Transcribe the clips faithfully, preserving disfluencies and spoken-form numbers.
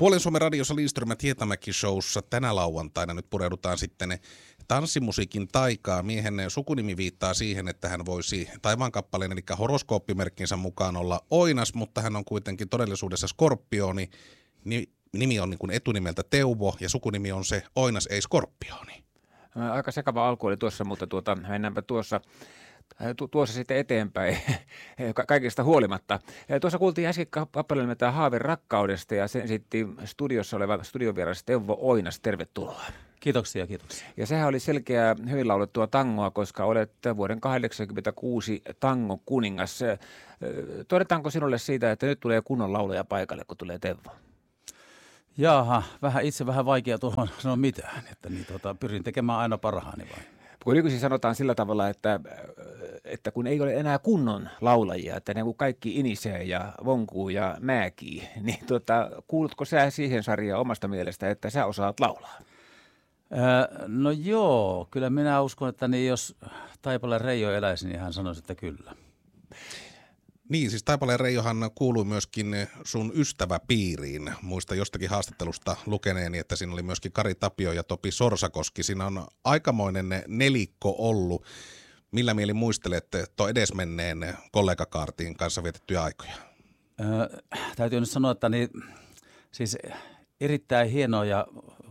Puolen Suomen radiossa Lindström ja Hietamäki-showssa tänä lauantaina nyt pureudutaan sitten tanssimusiikin taikaa. Miehen sukunimi viittaa siihen, että hän voisi taivaankappaleen eli horoskooppimerkkinsä mukaan olla Oinas, mutta hän on kuitenkin todellisuudessa Skorpioni. Nimi on niin kuin etunimeltä Teuvo ja sukunimi on se Oinas, ei Skorpioni. Aika sekava alku oli tuossa, mutta tuota, mennäänpä tuossa, tu, tuossa sitten eteenpäin kaikista huolimatta. Tuossa kuultiin äsken kappale nimeltä Haave rakkaudesta ja sen sitten studiossa oleva studiovieras Teuvo Oinas. Tervetuloa. Kiitoksia, kiitoksia. Ja sehän oli selkeää hyvin laulettua tangoa, koska olet vuoden kahdeksankymmentäkuusi tango kuningas. Todetaanko sinulle siitä, että nyt tulee kunnon laulaja paikalle, kun tulee Teuvo? Jaaha, vähän, itse vähän vaikea tuohon sanoa mitään, että niin, tota, pyrin tekemään aina parhaani vai. Kun nykyisin sanotaan sillä tavalla, että, että kun ei ole enää kunnon laulajia, että ne kun kaikki inisee ja vonkuu ja määkii, niin tota, kuulutko sä siihen sarjaan omasta mielestä, että sä osaat laulaa? Öö, no joo, kyllä minä uskon, että niin jos Taipaleen Reijo eläisi, niin hän sanoisi, että kyllä. Niin, siis Taipaleen Reijohan kuului myöskin sun ystäväpiiriin. Muista jostakin haastattelusta lukeneeni, että siinä oli myöskin Kari Tapio ja Topi Sorsakoski. Siinä on aikamoinen nelikko ollut. Millä mieli muistelette tuon edesmenneen kollegakaartin kanssa vietettyjä aikoja? Öö, täytyy nyt sanoa, että niin, siis erittäin hienoja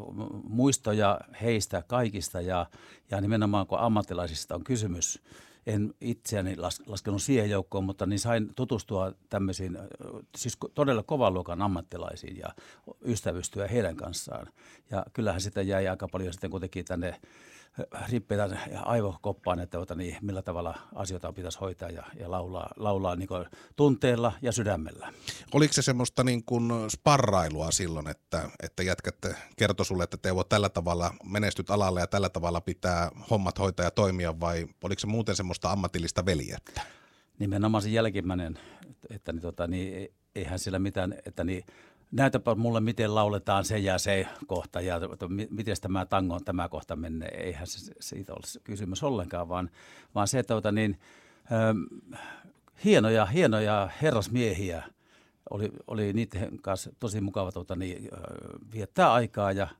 muistoja heistä kaikista ja, ja nimenomaan kun ammattilaisista on kysymys. En itseäni laskenut siihen joukkoon, mutta niin sain tutustua tämmöisiin siis todella kovan luokan ammattilaisiin ja ystävystyä heidän kanssaan. Ja kyllähän sitä jäi aika paljon sitten kuitenkin tänne rippeitä aivokoppaan, että ota, niin, millä tavalla asioita pitäisi hoitaa ja, ja laulaa, laulaa niin kuin tunteella ja sydämellä. Oliko se semmoista niin kuin sparrailua silloin, että, että jätkät kertoi sulle, että Teuvo tällä tavalla menestyt alalle ja tällä tavalla pitää hommat hoitaa ja toimia, vai oliko se muuten semmoista ammatillista veljettä? Nimenomaan se jälkimmäinen, että niin, tota, niin, eihän sillä mitään, että niin, näytäpä mulle, miten lauletaan se ja se kohta ja miten tämä tango on tämä kohta menee. Eihän se, siitä ole kysymys ollenkaan, vaan, vaan se, että ota, niin, ähm, hienoja, hienoja herrasmiehiä oli, oli niiden kanssa tosi mukava tota, niin, viettää aikaa ja,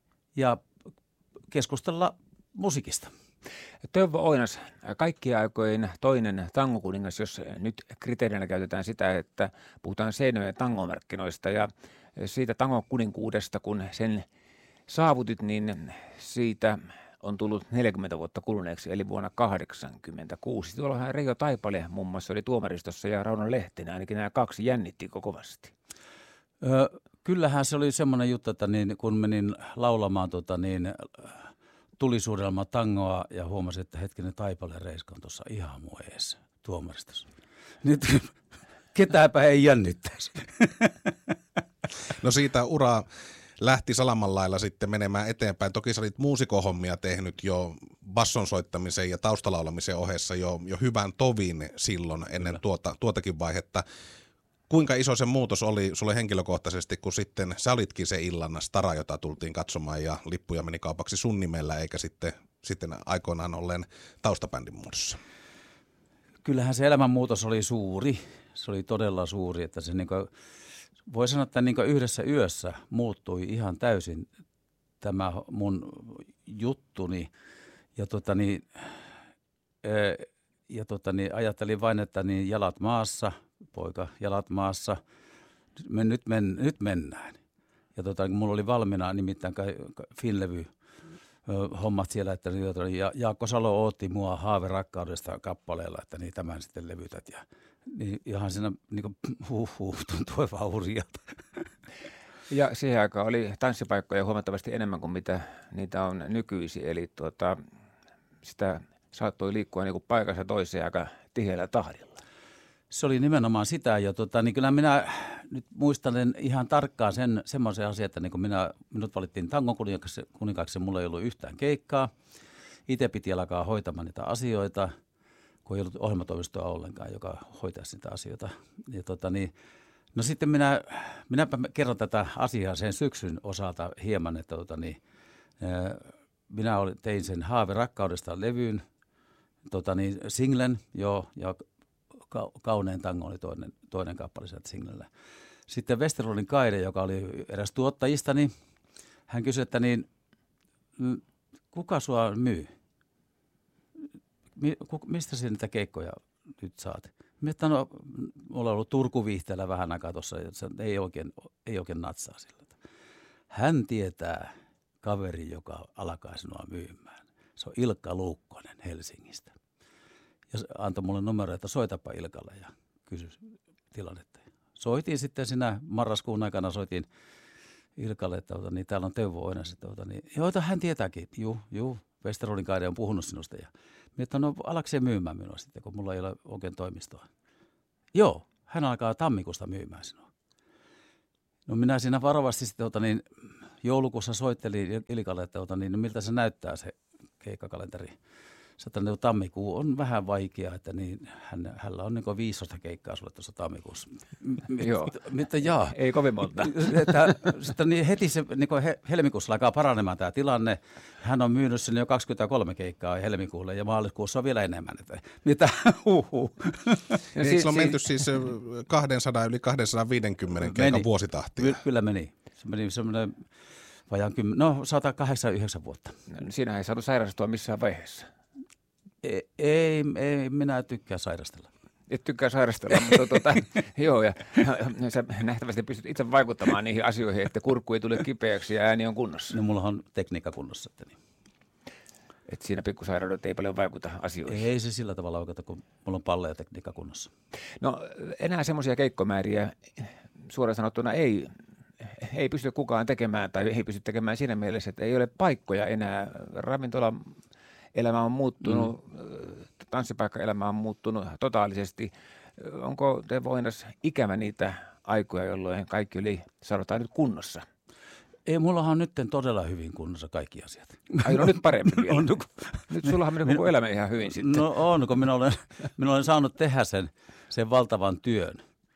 ja keskustella musiikista. Teuvo Oinas, kaikkien aikojen toinen tangokuningas, jos nyt kriteerinä käytetään sitä, että puhutaan Seinäjoen tangomarkkinoista ja siitä tangokuninkuudesta, kun sen saavutit, niin siitä on tullut neljäkymmentä vuotta kuluneeksi, eli vuonna kahdeksankymmentäkuusi. Tuollahan Reijo Taipale muun muassa oli tuomaristossa ja Rauno Lehtinen, ainakin nämä kaksi jännitti kovasti. Öö, kyllähän se oli semmoinen juttu, että niin, kun menin laulamaan tota, niin, tulisuudelma tangoa ja huomasin, että hetkinen Taipaleen Reiska on tuossa ihan mun eessä tuomaristossa. Nyt ketääpä ei jännittäisi. No siitä ura lähti salaman lailla sitten menemään eteenpäin. Toki sä olit muusikohommia tehnyt jo basson soittamisen ja taustalaulamisen ohessa jo, jo hyvän tovin silloin ennen tuota, tuotakin vaihetta. Kuinka iso se muutos oli sulle henkilökohtaisesti, kun sitten sä olitkin se illan stara, jota tultiin katsomaan ja lippuja meni kaupaksi sun nimellä, eikä sitten, sitten aikoinaan ollen taustabändin muodossa? Kyllähän se elämänmuutos oli suuri. Se oli todella suuri, että se niin kuin, voi sanoa, että niin kuin yhdessä yössä muuttui ihan täysin tämä mun juttuni. Ja, tota niin, ja tota niin, ajattelin vain, että niin jalat maassa, poika, jalat maassa, nyt, nyt, men, nyt mennään. Ja tota, mulla oli valmiina nimittäin Finlevy hommat siellä, että ja Jaakko Salo otti mua Haave rakkaudesta kappaleella, että niin tämän sitten levytät. Ja niin ihan siinä niin kuin huh huh, tuntui vaan hurjalta. Ja siihen aikaan oli tanssipaikkoja huomattavasti enemmän kuin mitä niitä on nykyisin, eli tuota, sitä saattoi liikkua niin kuin paikassa toiseen aika tiheällä tahdilla. Se oli nimenomaan sitä, ja tota, niin kyllä minä nyt muistan ihan tarkkaan sen semmoisen asian, että niin kun minä, minut valittiin tangon kuninkaaksi, mulla ei ollut yhtään keikkaa. Itse piti alkaa hoitamaan niitä asioita, kun ei ollut ohjelmatoimistoa ollenkaan, joka hoitaisi niitä asioita. Ja tota, niin, no sitten minä, minäpä kerron tätä asiaa sen syksyn osalta hieman, että tota, niin, minä tein sen Haave rakkaudesta levyyn, tota, niin, singlen, joo, ja Kaunein tango oli toinen, toinen kappale sieltä singlellä. sitten Westerlundin Kaide, joka oli eräs tuottajistani, hän kysyi, että niin, kuka sua myy? Mistä sinä niitä keikkoja nyt saat? Mietin, no, mulla on ollut Turku-Viihteellä vähän aikaa tuossa, ei oikein, ei oikein natsaa sillä. Hän tietää kaveri, joka alkaa sinua myymään. Se on Ilkka Luukkonen Helsingistä. Ja antoi mulle numero, että soitapa Ilkalle ja kysy tilannetta. Soitin sitten siinä marraskuun aikana, soitin Ilkalle, että ota, niin täällä on Teuvo Oinas. Että ota, niin, joita hän tietääkin. Juu, juu, Westerlundin Kaide on puhunut sinusta. Ja mietin, no alakseen myymään minua sitten, kun mulla ei ole oikein toimistoa. Joo, hän alkaa tammikuusta myymään sinua. No minä siinä varovasti sitten ota, niin, joulukuussa soittelin Ilkalle, että ota, niin, no miltä se näyttää se keikkakalenteri. Sanoin, että tammikuu on vähän vaikea, että niin, hän, hänellä on niin viisitoista keikkaa sulle tuossa tammikuussa. Joo, mitä jaa? Ei kovin monta. Että, sitten niin heti se niin he, helmikuussa alkaa paranemaan tämä tilanne. Hän on myynyt sinne jo kaksikymmentäkolme keikkaa helmikuulle ja maaliskuussa on vielä enemmän. Että, mitä? Huhhuh. Eikö si- on si- menty siis kaksisataa yli kaksisataaviisikymmentä keikan vuositahtia? Ky- kyllä meni. Se meni semmoinen vajaan kymmenen, no sata kahdeksankymmentäyhdeksän vuotta. No, siinä ei saanut sairastua missään vaiheessa. Ei, ei, ei minä tykkää sairastella. Et tykkää sairastella, mutta tuota, joo, ja sä nähtävästi pystyt itse vaikuttamaan niihin asioihin, että kurkku ei tule kipeäksi ja ääni on kunnossa. No mulla on tekniikka kunnossa. Että niin. Et siinä pikkusairaudet ei paljon vaikuta asioihin. Ei se sillä tavalla vaikuta, kun mulla on palle ja tekniikka kunnossa. No enää semmoisia keikkomääriä suoraan sanottuna ei, ei pysty kukaan tekemään, tai ei pysty tekemään siinä mielessä, että ei ole paikkoja enää. Ravintola elämä on muuttunut, mm. tanssipaikkaelämä on muuttunut totaalisesti. Onko Teuvo Oinas ikävä niitä aikoja, jolloin kaikki oli, sanotaan nyt, kunnossa? Ei, mullahan on nyt todella hyvin kunnossa kaikki asiat. Ai no nyt paremmin vielä. On, nyt sullahan menee koko elämä ihan hyvin sitten. No on, kun minä olen, minä olen saanut tehdä sen, sen valtavan työn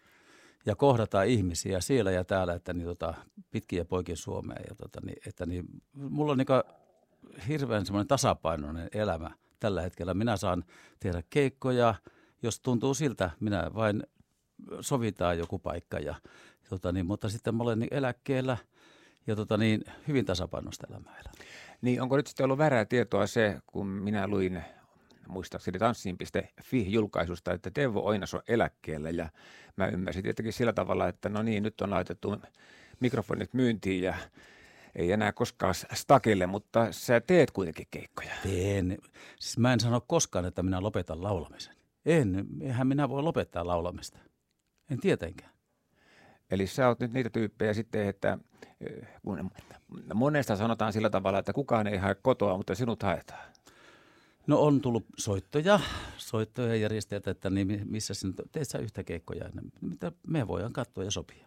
ja kohdata ihmisiä siellä ja täällä, että niin, tota, pitkin ja poikin Suomeen. Ja, tota, niin, että niin, mulla on niin hirveän semmoinen tasapainoinen elämä tällä hetkellä. Minä saan tehdä keikkoja, jos tuntuu siltä, minä vain sovitaan joku paikka. Ja, tota niin, mutta sitten mä olen niin eläkkeellä ja tota niin, hyvin tasapainoista elämää elän. Niin, onko nyt sitten ollut väärää tietoa se, kun minä luin muistaakseni tanssiin piste fi-julkaisusta, että Teuvo Oinas on eläkkeellä ja mä ymmärsin tietenkin sillä tavalla, että no niin, nyt on laitettu mikrofonit myyntiin ja ei enää koskaan stakille, mutta sä teet kuitenkin keikkoja. Teen. Siis mä en sano koskaan, että minä lopetan laulamisen. En, eihän minä voi lopettaa laulamista. En tietenkään. Eli sä oot nyt niitä tyyppejä sitten, että kun monesta sanotaan sillä tavalla, että kukaan ei hae kotoa, mutta sinut haetaan. No on tullut soittoja, soittoja järjestäjät, että niin missä sinä teet sä yhtä keikkoja, mitä me voidaan katsoa ja sopia.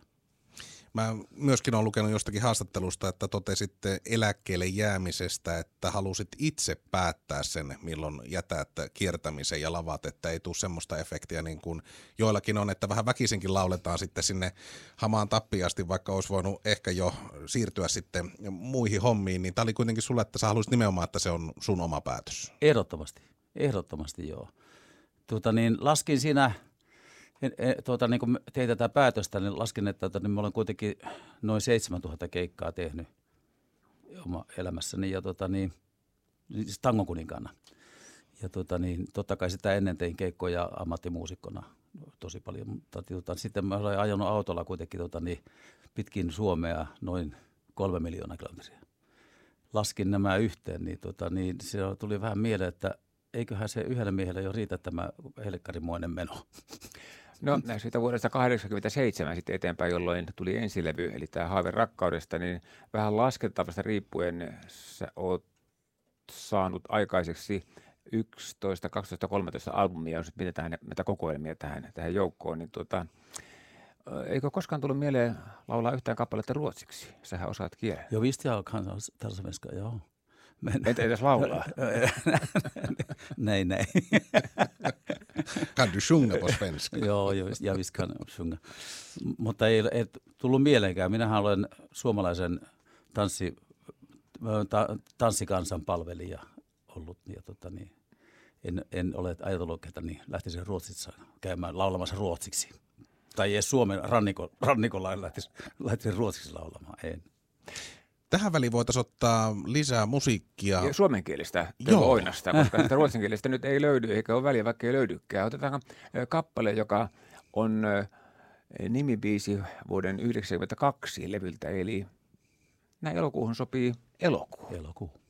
Mä myöskin olen lukenut jostakin haastattelusta, että totesitte eläkkeelle jäämisestä, että halusit itse päättää sen, milloin jätät kiertämisen ja lavat, että ei tule semmoista efektiä niin kuin joillakin on, että vähän väkisinkin lauletaan sitten sinne hamaan tappiin asti, vaikka olisi voinut ehkä jo siirtyä sitten muihin hommiin, niin tämä oli kuitenkin sulle, että sä haluaisit nimenomaan, että se on sun oma päätös. Ehdottomasti, ehdottomasti joo. Tuota niin, laskin siinä... Tuota, niin kun tein tätä päätöstä, niin laskin, että tuota, niin mä olen kuitenkin noin seitsemäntuhatta keikkaa tehnyt oma elämässäni ja tuota, niin, siis tangokuninkaana. Ja tuota, niin, totta kai sitä ennen tein keikkoja ammattimuusikkona tosi paljon, mutta tuota, sitten mä olen ajanut autolla kuitenkin tuota, niin, pitkin Suomea noin kolme miljoonaa kilometriä. Laskin nämä yhteen, niin, tuota, niin se tuli vähän mieleen, että eiköhän se yhdelle miehelle jo riitä tämä helkkarimoinen meno. No siitä vuodesta kahdeksankymmentäseitsemän sitten eteenpäin, jolloin tuli ensilevy, eli tämä Haave rakkaudesta, niin vähän laskentavasta riippuen sä oot saanut aikaiseksi yksitoista, kaksitoista, kolmetoista albumia, jos mietitään näitä kokoelmia tähän, tähän joukkoon, niin tuota, eikö koskaan tullut mieleen laulaa yhtään kappaletta ruotsiksi? Sähän osaat kielen. Jo visst jag kan tala svenska, joo. Men... Et edes laulaa? nej, nej. Kan du sjunga på svenska? Joo, jo, ja visst kan sjunga. Mutta ei, ei tullut mieleenkään. Minähän olen suomalaisen tanssi, ta, tanssikansan palvelija ollut. Ja tota, niin, en, en ole ajatellut, että niin, lähtisin Ruotsissa käymään laulamassa ruotsiksi. Tai edes Suomen ranniko, rannikolla lähtisi, lähtisi ruotsiksi laulamaan, en. Tähän väliin voitaisiin ottaa lisää musiikkia. Ja suomenkielistä Teuvo Oinasta, koska sitä ruotsinkielistä nyt ei löydy, eikä ole väliä, vaikka ei löydykään. Otetaan kappale, joka on nimibiisi vuoden yhdeksänkymmentäkaksi levyltä, eli näin elokuuhun sopii elokuu. Elokuu.